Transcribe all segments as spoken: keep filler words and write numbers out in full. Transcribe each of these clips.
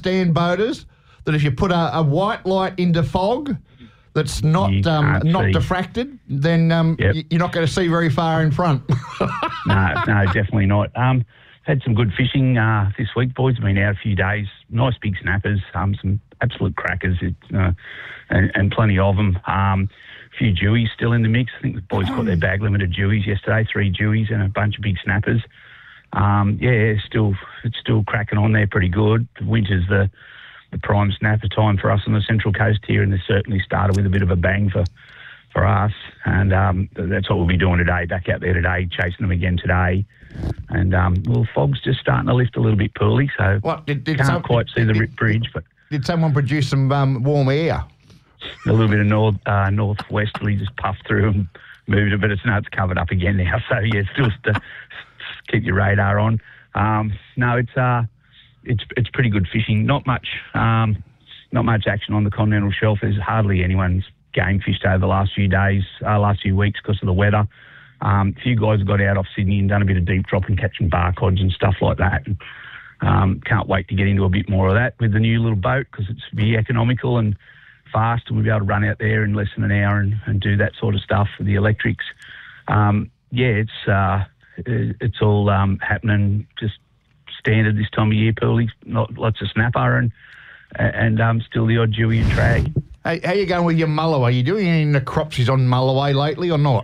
understand, boaters, that if you put a, a white light into fog that's not You um, can't not see. diffracted, then um, Yep. y- you're not going to see very far in front. No, no, definitely not. Um, had some good fishing uh, this week, boys. Been out a few days. Nice big snappers, um, some absolute crackers, it, uh, and, and plenty of them. Um, a few dewies still in the mix. I think the boys got their bag limit of dewies yesterday, three dewies and a bunch of big snappers. Um, yeah, it's still it's still cracking on there pretty good. The winter's the the prime snapper time for us on the Central Coast here, and they certainly started with a bit of a bang for, for us. And um, that's what we'll be doing today, back out there today, chasing them again today. And, um, well, fog's just starting to lift a little bit poorly, so What, did, did can't some- quite see the did- Rip Bridge, but Did someone produce some um, warm air? a little bit of north uh, northwesterly just puffed through and moved it, but it's, no, it's covered up again now. So, yeah, still to keep your radar on. Um, no, it's... Uh, It's it's pretty good fishing. Not much um, not much action on the continental shelf. There's hardly anyone's game fished over the last few days, uh, last few weeks because of the weather. Um, a few guys have got out off Sydney and done a bit of deep drop and catching barcods and stuff like that. And, um, can't wait to get into a bit more of that with the new little boat because it's be economical and fast, and we'll be able to run out there in less than an hour and, and do that sort of stuff with the electrics. Um, yeah, it's uh, it's all um, happening just standard this time of year, Pearly. Not lots of snapper and and um, still the odd dewey and trag. Hey, how you going with your mulloway? Are you doing any necropsies on mulloway lately or not?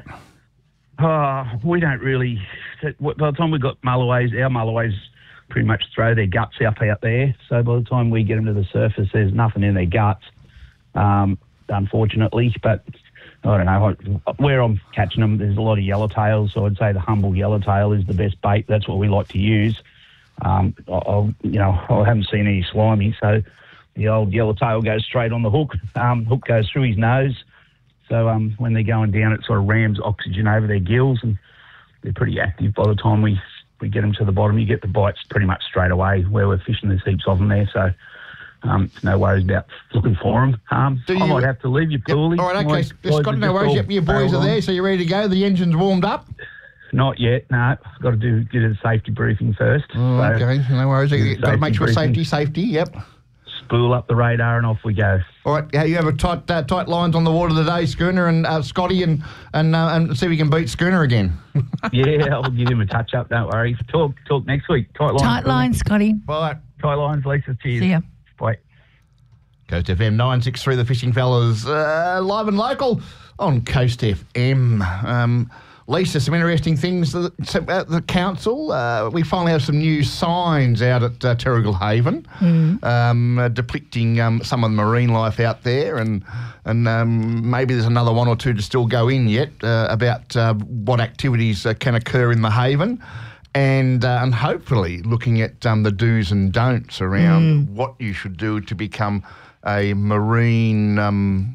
Oh, we don't really. By the time we got mulloways, our mulloways pretty much throw their guts up out there. So by the time we get them to the surface, there's nothing in their guts, um, unfortunately. But I don't know where I'm catching them. There's a lot of yellowtails, so I'd say the humble yellowtail is the best bait. That's what we like to use. Um, I'll, you know, I haven't seen any slimy, so the old yellowtail goes straight on the hook. Um, hook goes through his nose, so um, when they're going down, it sort of rams oxygen over their gills, and they're pretty active. By the time we, we get them to the bottom, you get the bites pretty much straight away. Where we're fishing, there's heaps of them there, so um, no worries about looking for them. Um, Do I you- might have to leave you, Pooley. Yep. All right, okay. My Just boys got are no just worries. all Yep, your boys barreled are on. there, so you're ready to go. The engine's warmed up. Not yet, no. I've got to do get a safety briefing first. Oh, So okay, no worries. You've got to make sure briefing. safety, safety, yep. Spool up the radar and off we go. All right, yeah, you have a tight uh, tight lines on the water today, Schooner and uh, Scotty, and and uh, and see if we can beat Schooner again. Yeah, I'll give him a touch up. Don't worry. Talk talk next week. Tight lines. Tight line, Scotty. Bye. Tight lines, Lisa. Cheers. See ya. Bye. Coast F M nine six three, the Fishing Fellas, uh, live and local on Coast F M. Um, Lisa, some interesting things about the council. Uh, we finally have some new signs out at uh, Terrigal Haven, Mm. um, uh, depicting um, some of the marine life out there, and and um, maybe there's another one or two to still go in yet uh, about uh, what activities uh, can occur in the haven. And uh, and hopefully looking at um, the do's and don'ts around Mm. what you should do to become a marine um,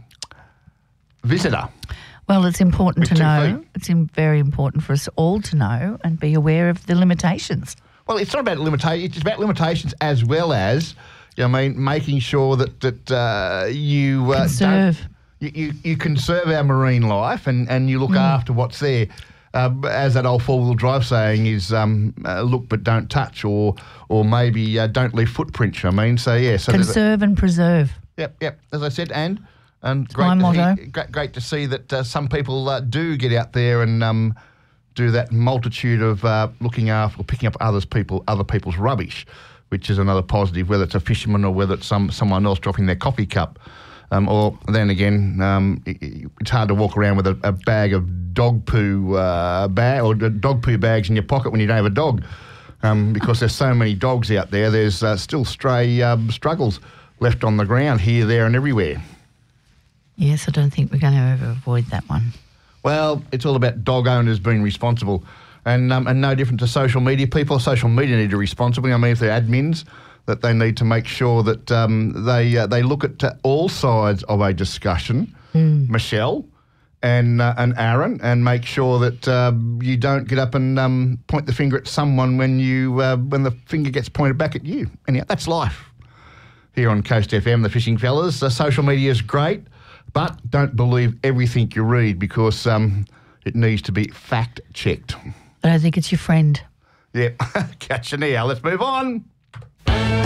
visitor. Well, it's important With to two know. feet. It's in, very important for us all to know and be aware of the limitations. Well, it's not about limitations. It's about limitations as well as, you know, I mean, making sure that that uh, you uh, Conserve. don't- You, you you conserve our marine life and, and you look Mm. after what's there. Uh, as that old four-wheel drive saying is, um, uh, look but don't touch, or or maybe uh, don't leave footprints. I mean, so yeah, so there's a- Conserve and preserve. Yep, yep. As I said, and and my great, to motto. see, great, great to see that uh, some people uh, do get out there and um, do that multitude of uh, looking after or picking up others people, other people's rubbish, which is another positive. Whether it's a fisherman or whether it's some someone else dropping their coffee cup, um, or then again, um, it, it's hard to walk around with a, a bag of dog poo uh, bag or dog poo bags in your pocket when you don't have a dog, um, because there's so many dogs out there. There's uh, still stray um, struggles left on the ground here, there and everywhere. Yes, I don't think we're going to ever avoid that one. Well, it's all about dog owners being responsible, and um, and no different to social media people. Social media need to be responsible. I mean, if they're admins, that they need to make sure that um, they uh, they look at uh, all sides of a discussion, Mm. Michelle and uh, and Aaron, and make sure that uh, you don't get up and um, point the finger at someone when you uh, when the finger gets pointed back at you. Anyhow, that's life. Here on Coast F M, the Fishing Fellas. Uh, social media is great, but don't believe everything you read because um, it needs to be fact-checked. But I think it's your friend. Yeah, catch you now. Let's move on.